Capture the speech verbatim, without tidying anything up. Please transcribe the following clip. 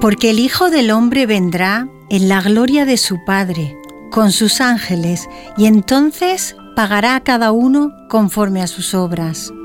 Porque el Hijo del Hombre vendrá en la gloria de su Padre, con sus ángeles, y entonces pagará a cada uno conforme a sus obras.